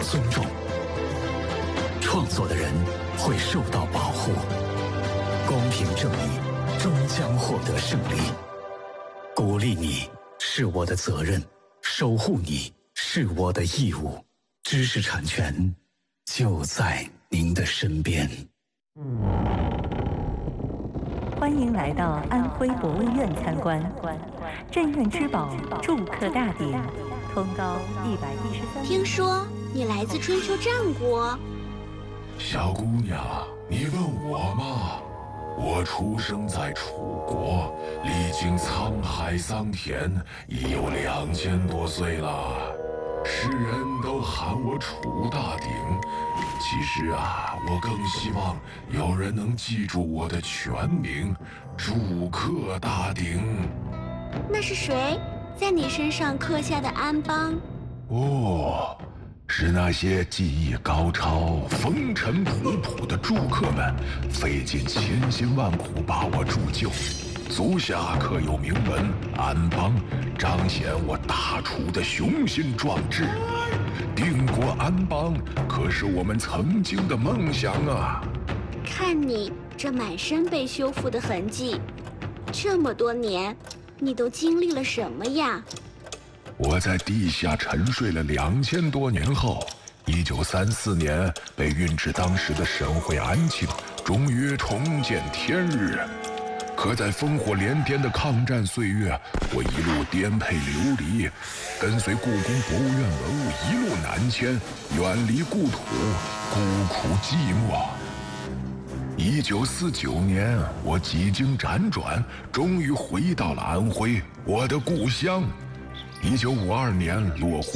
尊重，创作的人会受到保护，公平正义终将获得胜利。鼓励你是我的责任，守护你是我的义务。知识产权就在您的身边。 欢迎来到安徽博物院参观，镇院之宝筑刻大鼎，通高113。 听说你来自春秋战国。 小姑娘，你问我吗？我出生在楚国，历经沧海桑田，已有2000多岁了。世人都喊我楚大鼎，其实我更希望有人能记住我的全名筑刻大鼎。 那是谁在你身上刻下的安邦？ 是那些技艺高超、风尘仆仆的筑客们，费尽千辛万苦把我铸就。足下刻有铭文“安邦”，彰显我大楚的雄心壮志。定国安邦可是我们曾经的梦想啊！ 看你这满身被修复的痕迹，这么多年，你都经历了什么呀？ 我在地下沉睡了2000多年后，1934年被运至当时的沈会安庆，终于重见天日。可在烽火连天的抗战岁月，我一路颠沛流离，跟随故宫博物院文物一路南迁，远离故土，孤苦寂寞。1949年，我几经辗转，终于回到了安徽，我的故乡。1952年落户